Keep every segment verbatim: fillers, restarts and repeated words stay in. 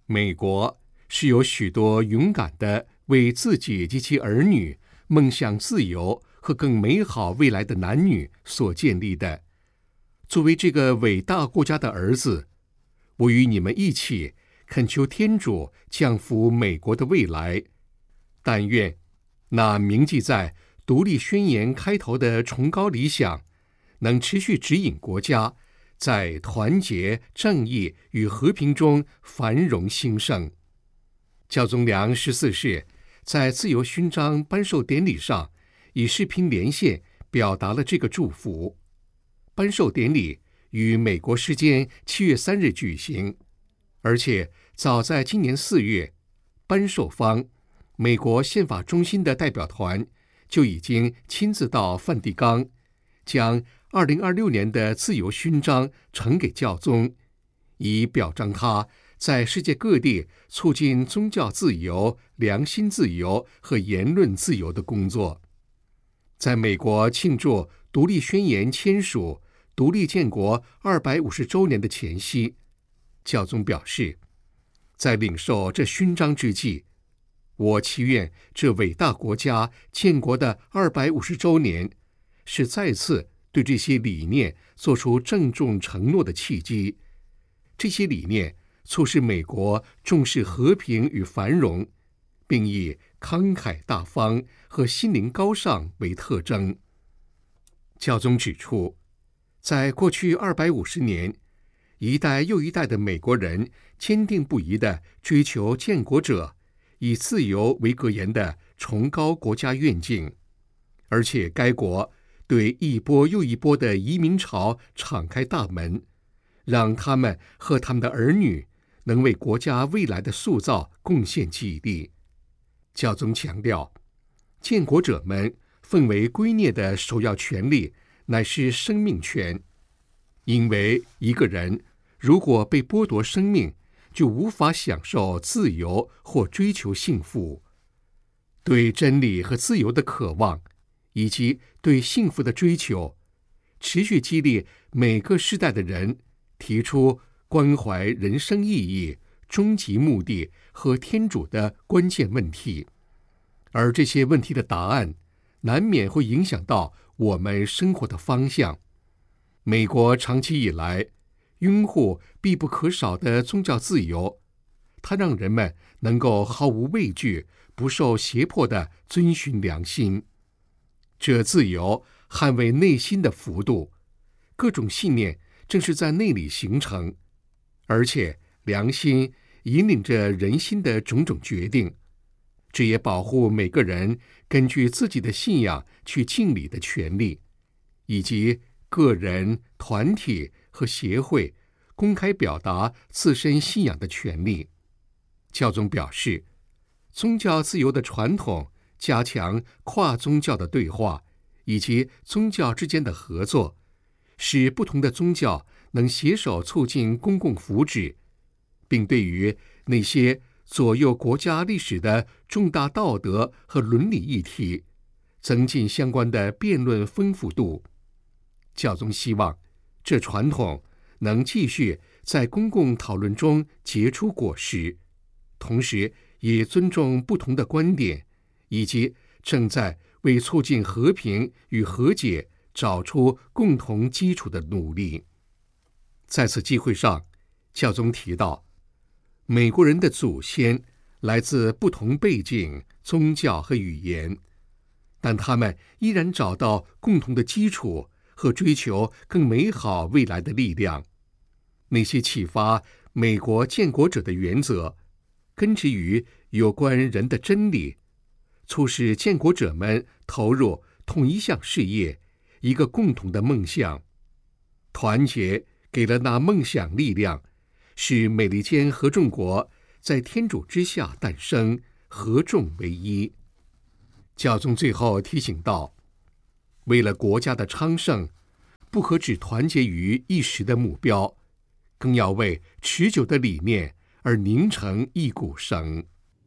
美国是由许多勇敢的为自己及其儿女梦想自由和更美好未来的男女所建立的。作为这个伟大国家的儿子，我与你们一起恳求天主降福美国的未来。但愿那铭记在独立宣言开头的崇高理想，能持续指引国家在团结、正义与和平中繁荣兴盛。教宗良十四世在自由勋章颁授典礼上以视频连线表达了这个祝福。颁授典礼于美国时间七月三日举行，而且早在今年四月，颁授方美国宪法中心的代表团就已经亲自到梵蒂冈，将二零二六年的自由勋章呈给教宗，以表彰他在世界各地促进宗教自由、良心自由和言论自由的工作。在美国庆祝独立宣言签署、独立建国二百五十周年的前夕，教宗表示，在领受这勋章之际，我祈愿这伟大国家建国的二百五十周年是再次对这些理念做出郑重承诺的契机。这些理念促使美国重视和平与繁荣，并以慷慨大方和心灵高尚为特征。教宗指出，在过去二百五十年，一代又一代的美国人坚定不移地追求建国者以自由为格言的崇高国家愿景，而且该国对一波又一波的移民潮敞开大门，让他们和他们的儿女能为国家未来的塑造贡献己力。教宗强调，建国者们奉为圭臬的首要权利乃是生命权，因为一个人如果被剥夺生命，就无法享受自由或追求幸福。对真理和自由的渴望，以及对幸福的追求，持续激励每个时代的人提出关怀人生意义、终极目的和天主的关键问题，而这些问题的答案难免会影响到我们生活的方向。美国长期以来拥护必不可少的宗教自由，它让人们能够毫无畏惧、不受胁迫地遵循良心。这自由捍卫内心的幅度，各种信念正是在内里形成，而且良心引领着人心的种种决定，这也保护每个人根据自己的信仰去敬礼的权利，以及个人、团体和协会公开表达自身信仰的权利。教宗表示，宗教自由的传统加强跨宗教的对话以及宗教之间的合作，使不同的宗教能携手促进公共福祉，并对于那些左右国家历史的重大道德和伦理议题增进相关的辩论丰富度。教宗希望这传统能继续在公共讨论中结出果实，同时也尊重不同的观点，以及正在为促进和平与和解找出共同基础的努力。在此机会上，教宗提到，美国人的祖先来自不同背景、宗教和语言，但他们依然找到共同的基础和追求更美好未来的力量。那些启发美国建国者的原则，根植于有关人的真理，促使建国者们投入同一项事业，一个共同的梦想。团结给了那梦想力量，使美利坚合众国在天主之下诞生，合众为一。教宗最后提醒道，为了国家的昌盛，不可只团结于一时的目标，更要为持久的理念而凝成一股绳。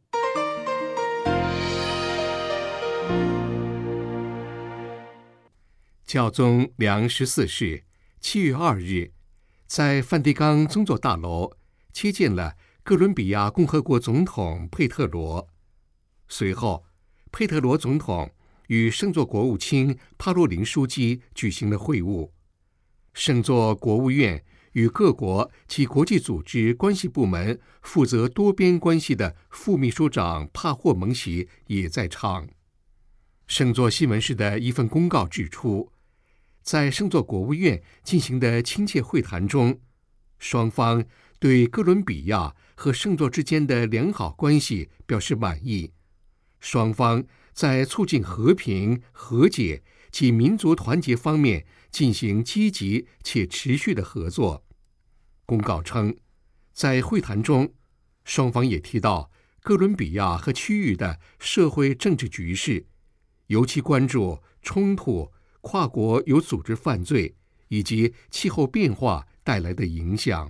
教宗良十四世七月二日在梵蒂冈宗座大楼接见了哥伦比亚共和国总统佩特罗。随后，佩特罗总统与圣座国务卿帕洛林书记举行了会晤。圣座国务院与各国及国际组织关系部门负责多边关系的副秘书长帕霍蒙席也在场。圣座新闻室的一份公告指出，在圣座国务院进行的亲切会谈中，双方对哥伦比亚和圣座之间的良好关系表示满意。双方在促进和平、和解及民族团结方面进行积极且持续的合作。公告称，在会谈中，双方也提到哥伦比亚和区域的社会政治局势，尤其关注冲突、跨国有组织犯罪以及气候变化带来的影响。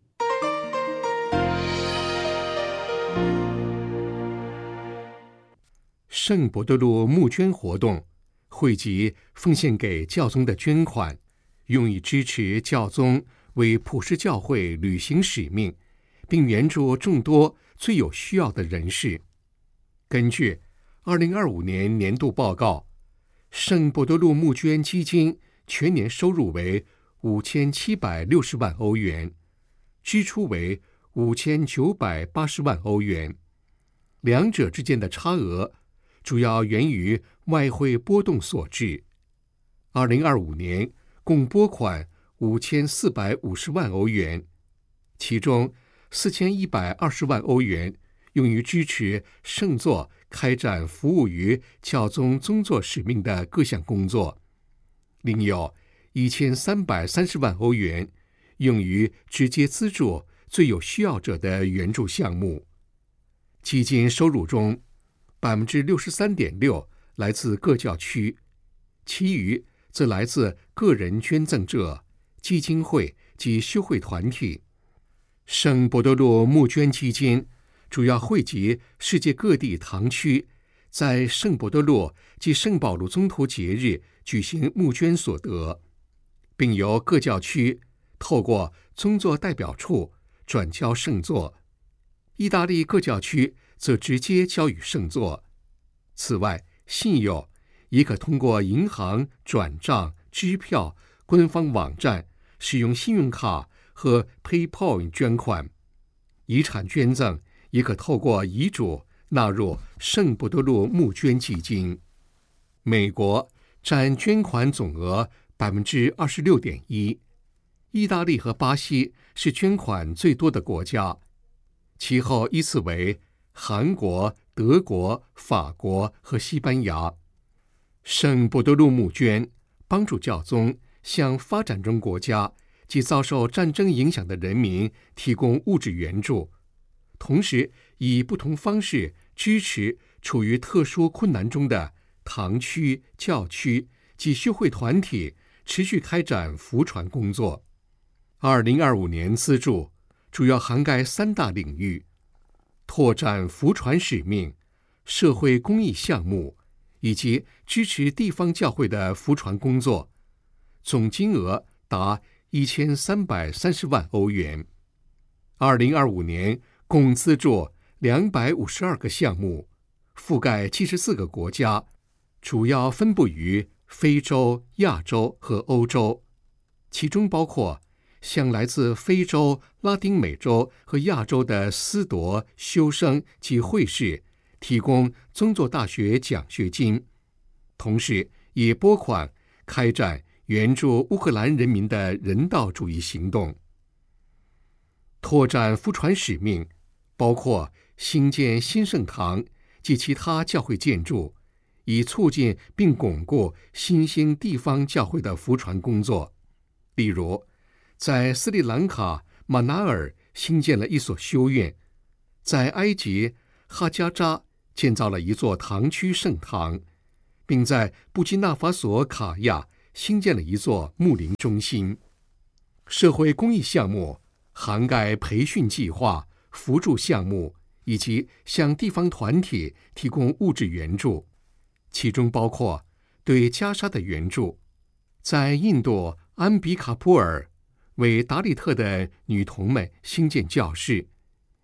圣伯多禄募捐活动汇集奉献给教宗的捐款，用以支持教宗为普世教会履行使命，并援助众多最有需要的人士。根据二零二五年年度报告，圣伯多禄募捐基金全年收入为五千七百六十万欧元，支出为五千九百八十万欧元，两者之间的差额主要源于外汇波动所致。二零二五年共拨款五千四百五十万欧元，其中四千一百二十万欧元用于支持圣座开展服务于教宗宗座使命的各项工作，另有一千三百三十万欧元用于直接资助最有需要者的援助项目。基金收入中，百分之六十三点六来自各教区，其余则来自个人捐赠者、基金会及修会团体。圣伯多禄募捐基金主要汇集世界各地堂区在圣伯多禄及圣保禄宗徒节日举行募捐所得，并由各教区透过宗座代表处转交圣座。意大利各教区则直接交予圣座。此外，信友也可通过银行转账、支票、官方网站、使用信用卡和 PayPal 捐款。遗产捐赠也可透过遗嘱纳入圣伯多禄募捐基金。美国占捐款总额百分之二十六点一，意大利和巴西是捐款最多的国家，其后依次为韩国、德国、法国和西班牙。圣伯多禄募捐帮助教宗向发展中国家及遭受战争影响的人民提供物质援助，同时以不同方式支持处于特殊困难中的堂区、教区及修会团体，持续开展福传工作。二零二五年资助主要涵盖三大领域：拓展福传使命、社会公益项目以及支持地方教会的福传工作，总金额达一千三百三十万欧元。二零二五年共资助两百五十二个项目，覆盖七十四个国家，主要分布于非洲、亚洲和欧洲，其中包括向来自非洲、拉丁美洲和亚洲的司铎、修生及会士提供宗座大学奖学金，同时也拨款开展援助乌克兰人民的人道主义行动。拓展福传使命包括兴建新圣堂及其他教会建筑，以促进并巩固新兴地方教会的福传工作。例如，在斯里兰卡马纳尔兴建了一所修院，在埃及哈加扎建造了一座堂区圣堂，并在布基纳法索卡亚兴建了一座牧灵中心。社会公益项目涵盖培训计划、扶助项目以及向地方团体提供物质援助，其中包括对加沙的援助，在印度安比卡普尔为达利特的女童们兴建教室，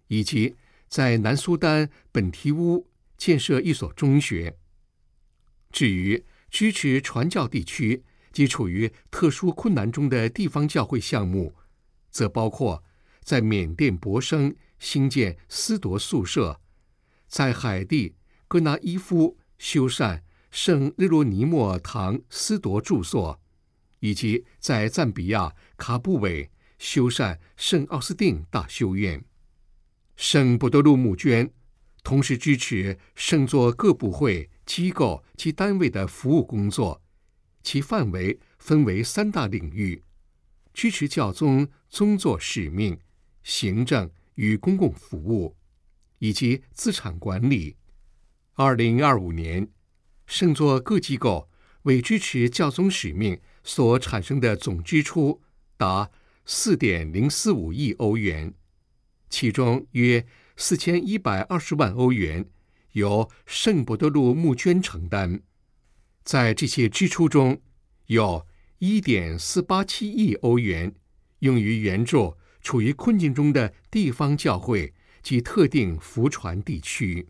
以及在南苏丹本提乌建设一所中学。至于支持传教地区及处于特殊困难中的地方教会项目，则包括在缅甸博生兴建斯铎宿舍，在海地戈纳伊夫修缮圣日罗尼莫堂斯铎住所，以及在赞比亚卡布韦修缮圣奥斯定大修院。圣伯多禄募捐同时支持圣座各部会、机构及单位的服务工作，其范围分为三大领域：支持教宗宗座使命、行政与公共服务，以及资产管理。二零二五年，圣座各机构为支持教宗使命所产生的总支出达四点零四五亿欧元，其中约四千一百二十万欧元由圣伯多禄募捐承担。在这些支出中，有一点四八七亿欧元用于援助处于困境中的地方教会及特定福传地区。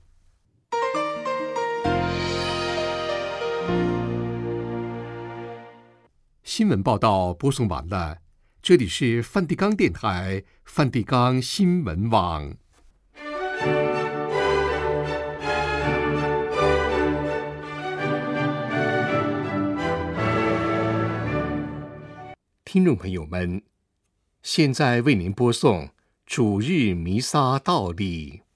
新闻报道播送完了，这里是梵蒂冈电台梵蒂冈新闻网。听众朋友们，现在为您播送主日弥撒道理。